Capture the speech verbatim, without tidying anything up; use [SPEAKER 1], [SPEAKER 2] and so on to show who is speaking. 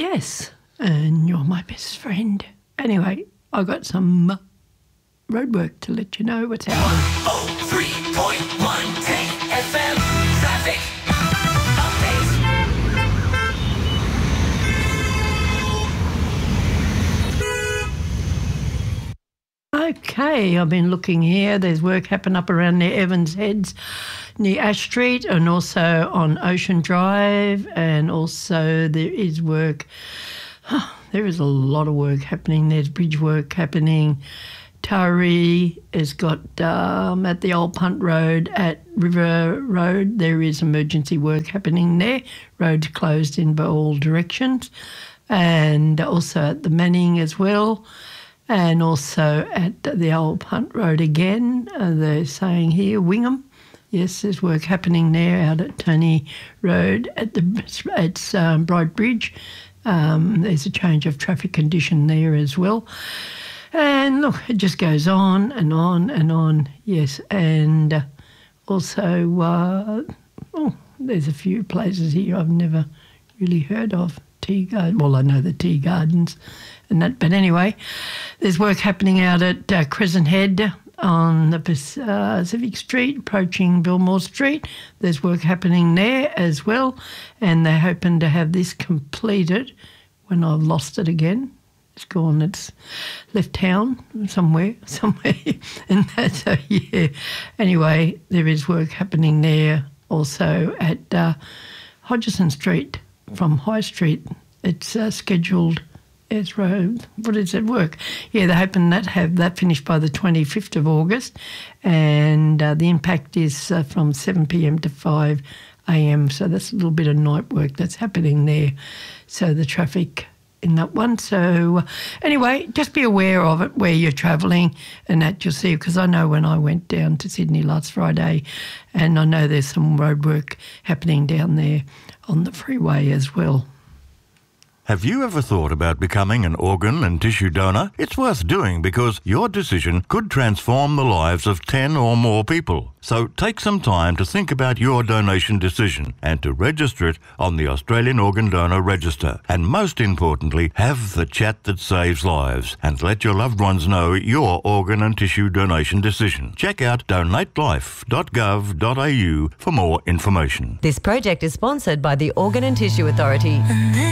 [SPEAKER 1] Yes, and you're my best friend. Anyway, I got some roadwork to let you know what's happening.
[SPEAKER 2] one oh three point one F M traffic update.
[SPEAKER 1] Okay, I've been looking here. There's work happening up around near Evans Heads, near Ash Street, and also on Ocean Drive, and also there is work. Oh, there is a lot of work happening. There's bridge work happening. Taree has got um, at the Old Punt Road at River Road, there is emergency work happening there. Roads closed in by all directions. And also at the Manning as well. And also at the Old Punt Road again, uh, they're saying here, Wingham. Yes, there's work happening there out at Tony Road at the at um, Bright Bridge. Um, there's a change of traffic condition there as well. And look, it just goes on and on and on, yes. And uh, also, uh, oh, there's a few places here I've never really heard of. Tea Garden, well, I know the Tea Gardens and that. But anyway, there's work happening out at uh, Crescent Head on the uh, Pacific Street, approaching Belmore Street. There's work happening there as well. And they're hoping to have this completed when I've lost it again. It's gone, it's left town somewhere, somewhere. And that's, uh, yeah. Anyway, there is work happening there also at uh, Hodgson Street from High Street. It's uh, scheduled as road. What is it, work? Yeah, they're hoping that have that finished by the twenty-fifth of August. And uh, the impact is uh, from seven p.m. to five a.m. So that's a little bit of night work that's happening there. So the traffic in that one. So uh, anyway, just be aware of it where you're travelling and that you'll see, because I know when I went down to Sydney last Friday, and I know there's some road work happening down there on the freeway as well.
[SPEAKER 3] Have you ever thought about becoming an organ and tissue donor? It's worth doing because your decision could transform the lives of ten or more people. So take some time to think about your donation decision and to register it on the Australian Organ Donor Register. And most importantly, have the chat that saves lives and let your loved ones know your organ and tissue donation decision. Check out donate life dot gov dot a u for more information.
[SPEAKER 4] This project is sponsored by the Organ and Tissue Authority.